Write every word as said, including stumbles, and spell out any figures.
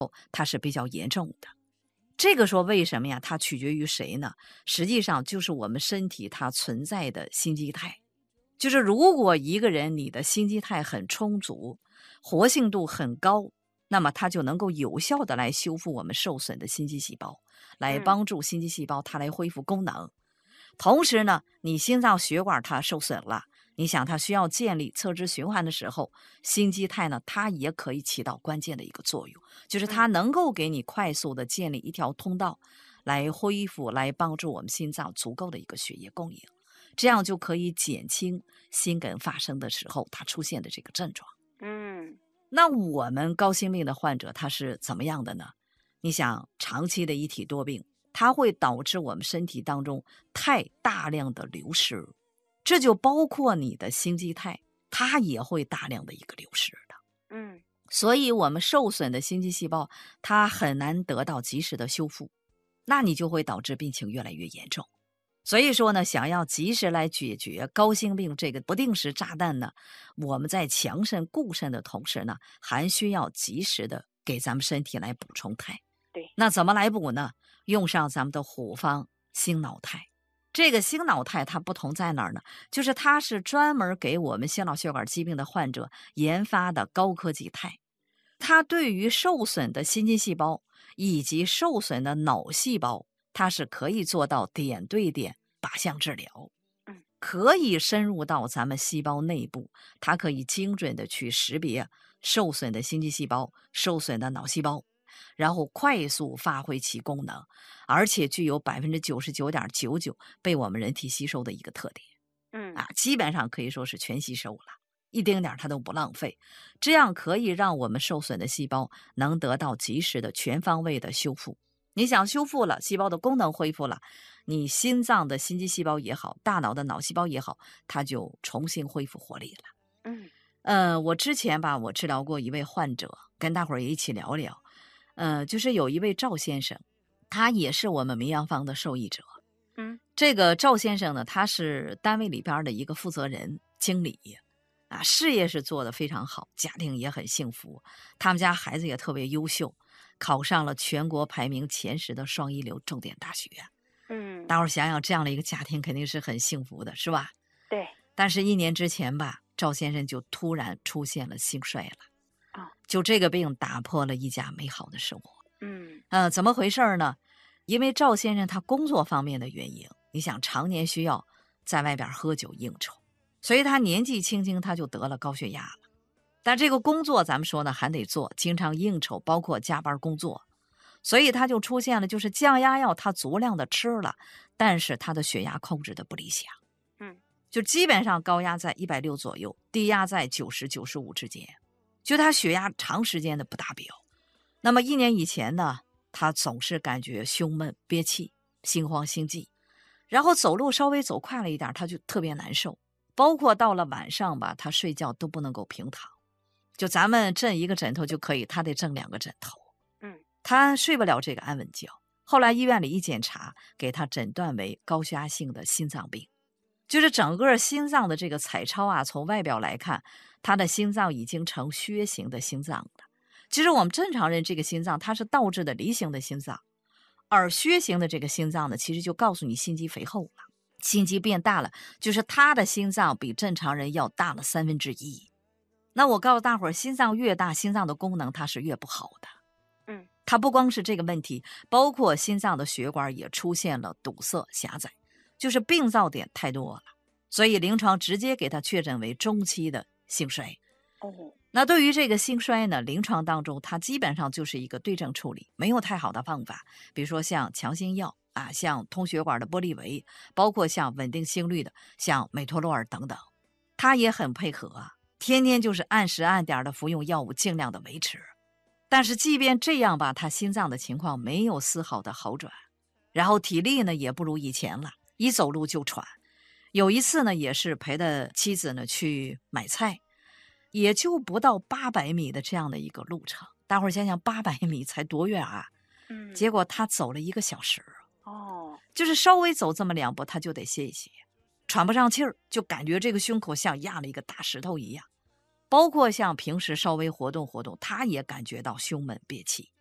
它是比较严重的。这个说为什么呀？它取决于谁呢？实际上就是我们身体它存在的心肌肽。就是如果一个人你的心肌肽很充足，活性度很高，那么它就能够有效的来修复我们受损的心肌细胞，来帮助心肌细胞它来恢复功能。同时呢，你心脏血管它受损了，你想它需要建立侧支循环的时候，心肌肽呢它也可以起到关键的一个作用，就是它能够给你快速的建立一条通道，来恢复来帮助我们心脏足够的一个血液供应，这样就可以减轻心梗发生的时候它出现的这个症状。 嗯， 那我们高心病的患者他是怎么样的呢？你想长期的一体多病，它会导致我们身体当中肽大量的流失，这就包括你的心肌肽，它也会大量的一个流失的。 嗯， 所以我们受损的心肌细胞它很难得到及时的修复，那你就会导致病情越来越严重。所以说呢，想要及时来解决高心病这个不定时炸弹呢，我们在强肾固肾的同时呢，还需要及时的给咱们身体来补充肽。 对， 那怎么来补呢？用上咱们的虎方心脑肽。这个心脑肽它不同在哪儿呢？就是它是专门给我们心脑血管疾病的患者研发的高科技肽，它对于受损的心肌细胞以及受损的脑细胞，它是可以做到点对点靶向治疗，可以深入到咱们细胞内部，它可以精准的去识别受损的心肌细胞、受损的脑细胞，然后快速发挥其功能，而且具有百分之九十九点九九被我们人体吸收的一个特点。 嗯啊，基本上可以说是全吸收了，一丁点它都不浪费，这样可以让我们受损的细胞能得到及时的全方位的修复。你想修复了，细胞的功能恢复了，你心脏的心肌细胞也好，大脑的脑细胞也好，它就重新恢复活力了。 嗯呃，我之前吧，我治疗过一位患者，跟大伙儿也一起聊聊。呃，就是有一位赵先生，他也是我们民药方的受益者。 嗯这个赵先生呢，他是单位里边的一个负责人、经理啊，事业是做得非常好，家庭也很幸福，他们家孩子也特别优秀，考上了全国排名前十的双一流重点大学。 嗯， 大伙儿想想，这样的一个家庭肯定是很幸福的，是吧？ 对， 但是，一年之前吧，赵先生就突然出现了心衰了。 啊， 就这个病打破了一家美好的生活。 嗯呃，怎么回事呢？因为赵先生他工作方面的原因，你想常年需要在外边喝酒应酬，所以他年纪轻轻他就得了高血压了。但这个工作咱们说呢还得做，经常应酬，包括加班工作，所以他就出现了就是降压药他足量的吃了，但是他的血压控制的不理想。 嗯就基本上高压在一百六左右，低压在九十、九十五之间，就他血压长时间的不达标。那么一年以前呢，他总是感觉胸闷、憋气、心慌心悸，然后走路稍微走快了一点，他就特别难受。包括到了晚上吧，他睡觉都不能够平躺，就咱们枕一个枕头就可以，他得枕两个枕头。 嗯他睡不了这个安稳觉。后来医院里一检查，给他诊断为高血压性的心脏病。就是整个心脏的这个彩超啊，从外表来看，他的心脏已经成靴形的心脏了。其实我们正常人这个心脏它是倒置的梨形的心脏，而靴形的这个心脏呢，其实就告诉你心肌肥厚了，心肌变大了，就是他的心脏比正常人要大了三分之一。那我告诉大伙儿，心脏越大，心脏的功能它是越不好的。 嗯， 它不光是这个问题，包括心脏的血管也出现了堵塞狭窄，就是病灶点太多了，所以临床直接给他确诊为中期的心衰。 哦， 那对于这个心衰呢，临床当中它基本上就是一个对症处理，没有太好的方法，比如说像强心药啊，像通血管的玻利维，包括像稳定心率的像美托洛尔等等，他也很配合啊，天天就是按时按点的服用药物，尽量的维持。但是即便这样吧，他心脏的情况没有丝毫的好转，然后体力呢也不如以前了，一走路就喘。有一次呢，也是陪着妻子呢去买菜，也就不到八百米的这样的一个路程。大伙儿想想，八百米才多远啊？ 嗯， 结果他走了一个小时， 哦， 就是稍微走这么两步，他就得歇一歇，喘不上气儿，就感觉这个胸口像压了一个大石头一样。包括像平时稍微活动活动，他也感觉到胸闷憋气。